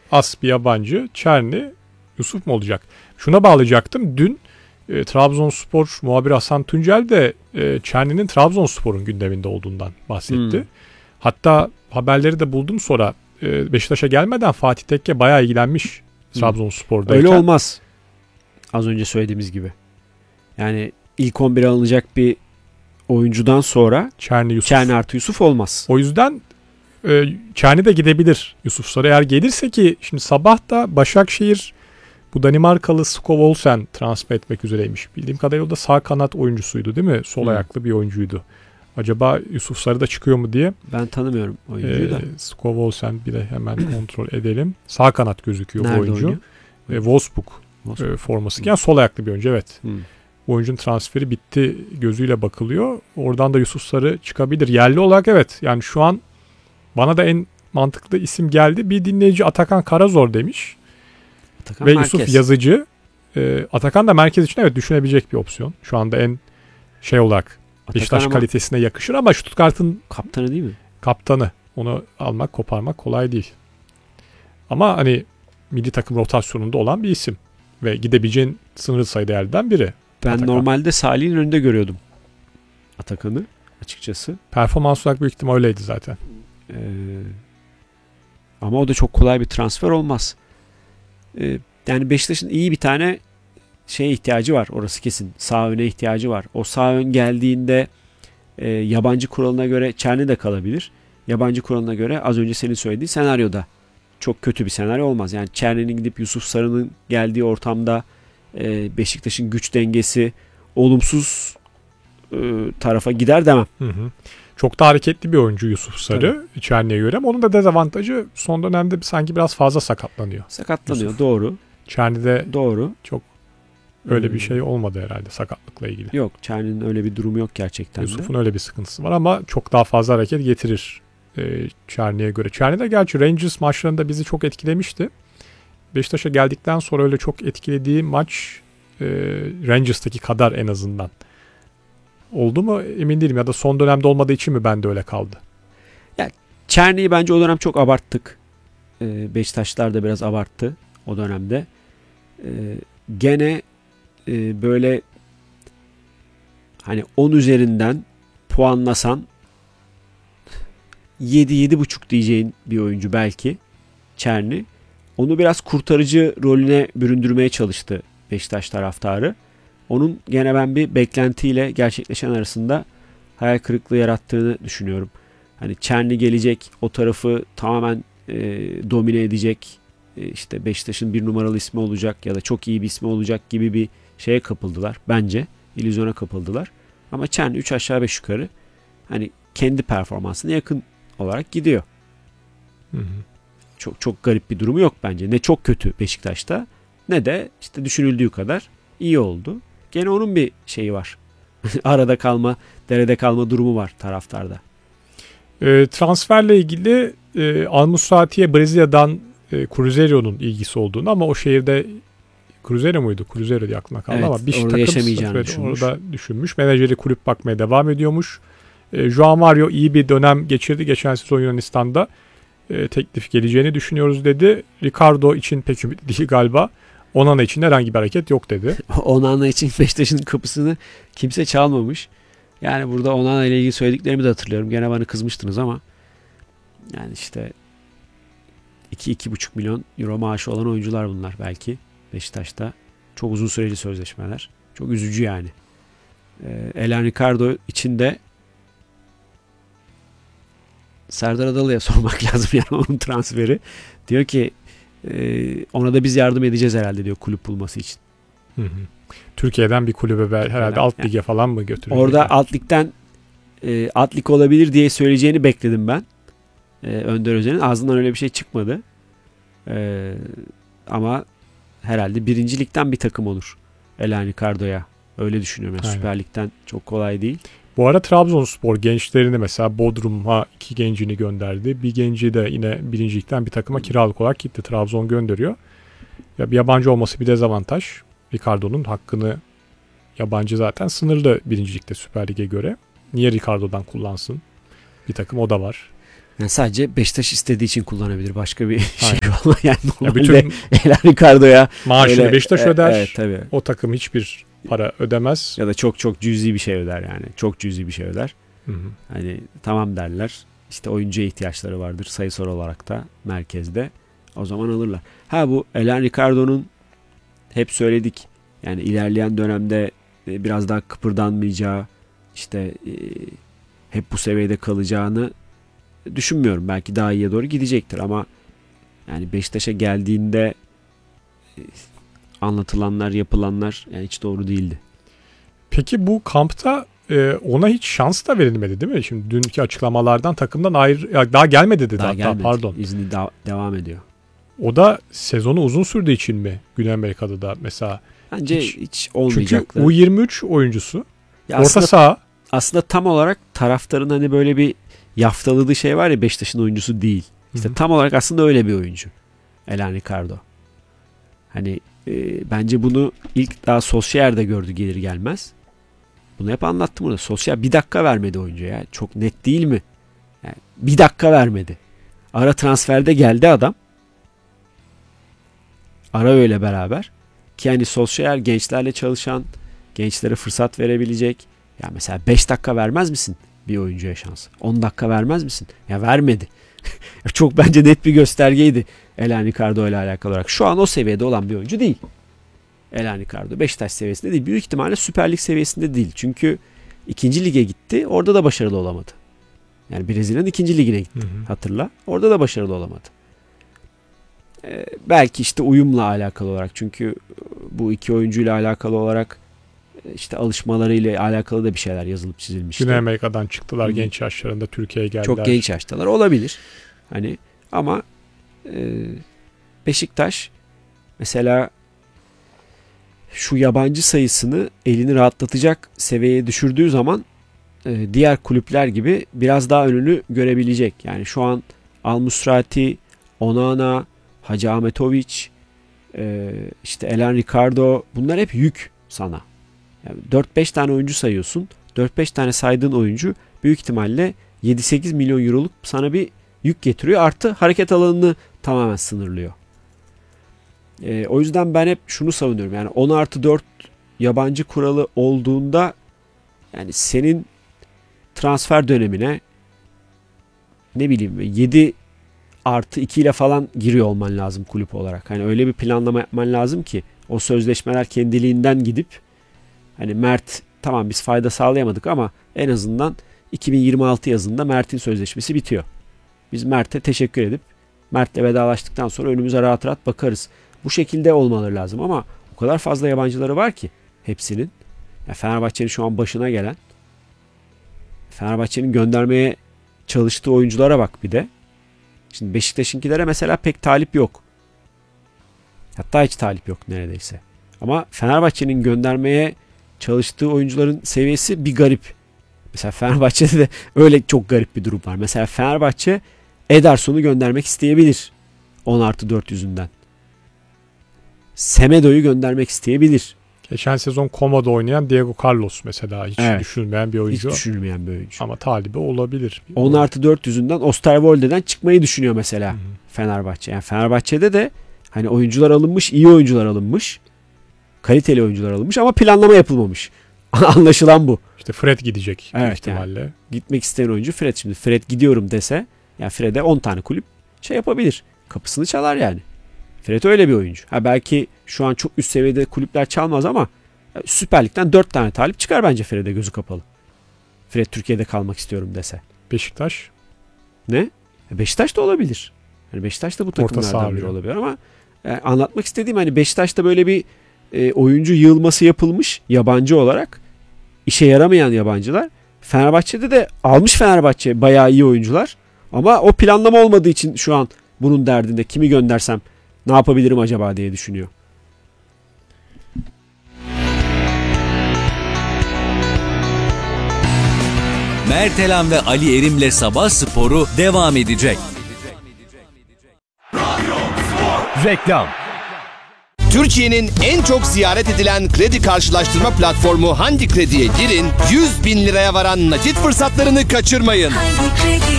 as bir yabancı. Çerni, Yusuf mu olacak? Şuna bağlayacaktım. Dün Trabzonspor muhabiri Hasan Tuncel de Çerni'nin Trabzonspor'un gündeminde olduğundan bahsetti. Hatta haberleri de buldum sonra. Beşiktaş'a gelmeden Fatih Tekke bayağı ilgilenmiş Trabzonspor'dayken. Öyle olmaz. Az önce söylediğimiz gibi. Yani ilk 11'e alınacak bir oyuncudan sonra Çerni artı Yusuf olmaz. O yüzden Çerni de gidebilir Yusuf Sarı. Eğer gelirse ki şimdi sabah da Başakşehir bu Danimarkalı Skov Olsen transfer etmek üzereymiş. Bildiğim kadarıyla o da sağ kanat oyuncusuydu değil mi? Sol ayaklı bir oyuncuydu. Acaba Yusuf Sarı da çıkıyor mu diye. Ben tanımıyorum oyuncuyu da. Skov Olsen bir de hemen kontrol edelim. Sağ kanat gözüküyor bu oyuncu. Oynuyor? Wolfsburg forması giyen sol ayaklı bir oyuncu evet. Oyuncunun transferi bitti gözüyle bakılıyor. Oradan da Yusuf Sarı çıkabilir. Yerli olarak evet. Yani şu an bana da en mantıklı isim geldi. Bir dinleyici Atakan Karazor demiş. Atakan ve merkez. Yusuf Yazıcı. Atakan da merkez için evet düşünebilecek bir opsiyon. Şu anda en olarak Beşiktaş kalitesine yakışır ama Stuttgart'ın kaptanı değil mi? Kaptanı. Onu almak, koparmak kolay değil. Ama hani milli takım rotasyonunda olan bir isim. Ve gidebileceğin sınırlı sayıda yerden biri. Ben Atakan. Normalde Salih'in önünde görüyordum Atakan'ı açıkçası. Performans olarak büyük ihtimal öyleydi zaten. Ama o da çok kolay bir transfer olmaz. Yani Beşiktaş'ın iyi bir tane ihtiyacı var. Orası kesin. Sağ öne ihtiyacı var. O sağ ön geldiğinde yabancı kuralına göre Çerni de kalabilir. Yabancı kuralına göre az önce senin söylediğin senaryoda çok kötü bir senaryo olmaz. Yani Çerni'nin gidip Yusuf Sarı'nın geldiği ortamda Beşiktaş'ın güç dengesi olumsuz tarafa gider demem. Çok da hareketli bir oyuncu Yusuf Sarı Çerni'ye göre ama onun da dezavantajı son dönemde sanki biraz fazla sakatlanıyor. Sakatlanıyor doğru. Çerni'de doğru. Çok öyle bir şey olmadı herhalde sakatlıkla ilgili. Yok Çerni'nin öyle bir durumu yok gerçekten Yusuf'un öyle bir sıkıntısı var ama çok daha fazla hareket getirir Çerni'ye göre. Çerni de gerçi Rangers maçlarında bizi çok etkilemişti. Beşiktaş'a geldikten sonra öyle çok etkilediği maç Rangers'taki kadar en azından. Oldu mu emin değilim ya da son dönemde olmadığı için mi bende öyle kaldı? Ya Çerni'yi bence o dönem çok abarttık. Beşiktaşlar da biraz abarttı o dönemde. Gene böyle hani 10 üzerinden puanlasan 7-7,5 diyeceğin bir oyuncu belki Çerni. Onu biraz kurtarıcı rolüne büründürmeye çalıştı Beşiktaş taraftarı. Onun gene ben bir beklentiyle gerçekleşen arasında hayal kırıklığı yarattığını düşünüyorum. Hani Çerni gelecek, o tarafı tamamen domine edecek, işte Beşiktaş'ın bir numaralı ismi olacak ya da çok iyi bir ismi olacak gibi bir şeye kapıldılar. Bence illüzyona kapıldılar. Ama Çerni 3 aşağı 5 yukarı hani kendi performansına yakın olarak gidiyor. Çok garip bir durumu yok bence. Ne çok kötü Beşiktaş'ta ne de işte düşünüldüğü kadar iyi oldu. Gene onun bir şeyi var. Arada kalma, derede kalma durumu var taraftarda. Transferle ilgili Al-Musrati'ye Brezilya'dan Cruzeiro'nun ilgisi olduğunu ama o şehirde Cruzeiro muydu? Cruzeiro diye aklına kaldı ama bir orada yaşamayacağını düşünmüş. Orada düşünmüş. Menajeri kulüp bakmaya devam ediyormuş. Joao Mario iyi bir dönem geçirdi. Geçen sezon Yunanistan'da teklif geleceğini düşünüyoruz dedi. Ricardo için pek ümit değil galiba. Onana için herhangi bir hareket yok dedi. Onana için Beşiktaş'ın kapısını kimse çalmamış. Yani burada Onana ile ilgili söylediklerimi de hatırlıyorum. Gene bana kızmıştınız ama yani işte 2-2,5 milyon euro maaşı olan oyuncular bunlar belki Beşiktaş'ta. Çok uzun süreli sözleşmeler. Çok üzücü yani. Elan Ricardo için de Serdar Adalı'ya sormak lazım yani onun transferi. Diyor ki ona da biz yardım edeceğiz herhalde diyor kulüp bulması için. Türkiye'den bir kulübe herhalde alt lige falan mı götürüyor? Orada alt ligden alt lig olabilir diye söyleyeceğini bekledim ben. Önder Özen'in ağzından öyle bir şey çıkmadı. Ama herhalde 1. ligden bir takım olur Elan Ricardo'ya. Öyle düşünüyorum. Yani Süper Lig'den çok kolay değil. Bu ara Trabzonspor gençlerini mesela Bodrum'a 2 gencini gönderdi. Bir genci de yine 1. ligden bir takıma kiralık olarak gitti. Trabzon gönderiyor. Ya bir yabancı olması bir dezavantaj. Ricardo'nun hakkını yabancı zaten sınırlı 1. ligde Süper Lig'e göre. Niye Ricardo'dan kullansın? Bir takım o da var. Yani sadece Beşiktaş istediği için kullanabilir. Başka bir şey Aynen. olmaz. Yani normalde bütün Elan Ricardo'ya maaşını öyle, Beşiktaş öder. Evet, tabii. O takım hiçbir para ödemez. Ya da çok çok cüzi bir şey öder yani. Çok cüzi bir şey öder. Hı hı. Hani tamam derler. İşte oyuncuya ihtiyaçları vardır sayısal olarak da merkezde. O zaman alırlar. Ha, bu Elan Ricardo'nun hep söyledik. Yani ilerleyen dönemde biraz daha kıpırdanmayacağı, işte hep bu seviyede kalacağını düşünmüyorum. Belki daha iyiye doğru gidecektir ama yani Beşiktaş'a geldiğinde anlatılanlar, yapılanlar yani hiç doğru değildi. Peki bu kampta ona hiç şans da verilmedi değil mi? Şimdi dünkü açıklamalardan takımdan ayrı, daha gelmedi dedi Daha hatta, gelmedi. pardon. İzni devam ediyor. O da sezonu uzun sürdüğü için mi Güney Amerika'da da mesela? Bence hiç Çünkü olmayacaktı. U23 oyuncusu, Ya orta saha. aslında tam olarak taraftarın hani böyle bir yaftaladığı şey var ya, Beşiktaş'ın oyuncusu değil. İşte Hı hı. tam olarak aslında öyle bir oyuncu. Elan Ricardo. Hani bence bunu ilk daha Solskjaer'de gördü gelir gelmez. Bunu hep anlattım burada. Solskjaer bir dakika vermedi oyuncuya. Ya. Çok net değil mi? Yani bir dakika vermedi. Ara transferde geldi adam. Ara öyle beraber. Ki yani Solskjaer gençlerle çalışan, gençlere fırsat verebilecek. Ya mesela 5 dakika vermez misin bir oyuncuya şans? 10 dakika vermez misin? Ya vermedi. Çok bence net bir göstergeydi Elan Ricardo ile alakalı olarak. Şu an o seviyede olan bir oyuncu değil. Elan Ricardo Beşiktaş seviyesinde değil. Büyük ihtimalle Süper Lig seviyesinde değil. Çünkü 2. lige gitti. Orada da başarılı olamadı. Yani Brezilya'nın 2. ligine gitti. Hı hı. Hatırla. Orada da başarılı olamadı. Belki işte uyumla alakalı olarak. Çünkü bu iki oyuncuyla alakalı olarak işte alışmalarıyla alakalı da bir şeyler yazılıp çizilmişti. Güney Amerika'dan çıktılar Hı. genç yaşlarında Türkiye'ye geldiler. Çok genç yaştalar. Olabilir. Hani ama Beşiktaş mesela şu yabancı sayısını elini rahatlatacak seviyeye düşürdüğü zaman diğer kulüpler gibi biraz daha önünü görebilecek. Yani şu an Al Musrati, Onana, Hacı Ahmetoviç, işte Elan Ricardo, bunlar hep yük sana. Yani 4-5 tane oyuncu sayıyorsun. 4-5 tane saydığın oyuncu büyük ihtimalle 7-8 milyon euroluk sana bir yük getiriyor. Artı hareket alanını tamamen sınırlıyor. O yüzden ben hep şunu savunuyorum. Yani 10+4 yabancı kuralı olduğunda yani senin transfer dönemine ne bileyim 7+2 ile falan giriyor olman lazım kulüp olarak. Hani öyle bir planlama yapman lazım ki o sözleşmeler kendiliğinden gidip hani Mert tamam biz fayda sağlayamadık ama en azından 2026 yazında Mert'in sözleşmesi bitiyor. Biz Mert'e teşekkür edip Mert'le vedalaştıktan sonra önümüze rahat rahat bakarız. Bu şekilde olmaları lazım ama o kadar fazla yabancıları var ki hepsinin. Yani Fenerbahçe'nin şu an başına gelen, Fenerbahçe'nin göndermeye çalıştığı oyunculara bak bir de. Şimdi Beşiktaş'ınkilere mesela pek talip yok. Hatta hiç talip yok neredeyse. Ama Fenerbahçe'nin göndermeye çalıştığı oyuncuların seviyesi bir garip. Mesela Fenerbahçe'de de öyle çok garip bir durum var. Mesela Fenerbahçe Ederson'u göndermek isteyebilir. 10+4 yüzünden. Semedo'yu göndermek isteyebilir. Geçen sezon Como'da oynayan Diego Carlos mesela hiç Evet. düşünülmeyen bir oyuncu. Hiç düşünülmeyen bir oyuncu. Ama talibi olabilir. 10+4 yüzünden Osterwolde'den çıkmayı düşünüyor mesela Hı hı. Fenerbahçe. Yani Fenerbahçe'de de hani oyuncular alınmış, iyi oyuncular alınmış. Kaliteli oyuncular alınmış ama planlama yapılmamış. Anlaşılan bu. İşte Fred gidecek büyük Evet, ihtimalle. Gitmek isteyen oyuncu Fred. Şimdi Fred gidiyorum dese yani Fred'e 10 tane kulüp şey yapabilir. Kapısını çalar yani. Fred öyle bir oyuncu. Ha belki şu an çok üst seviyede kulüpler çalmaz ama Süper Lig'den 4 tane talip çıkar bence Fred'e gözü kapalı. Fred Türkiye'de kalmak istiyorum dese. Beşiktaş. Ne? Beşiktaş da olabilir. Yani Beşiktaş da bu takımlardan biri arıyor. olabilir ama anlatmak istediğim hani Beşiktaş'ta böyle bir oyuncu yığılması yapılmış yabancı olarak. İşe yaramayan yabancılar. Fenerbahçe'de de almış Fenerbahçe bayağı iyi oyuncular. Ama o planlama olmadığı için şu an bunun derdinde kimi göndersem ne yapabilirim acaba diye düşünüyor. Mert Elan ve Ali Erim'le Sabah Sporu devam edecek. Reklam. Türkiye'nin en çok ziyaret edilen kredi karşılaştırma platformu Handi Kredi'ye girin, 100.000 liraya varan nakit fırsatlarını kaçırmayın. Hangi kredi?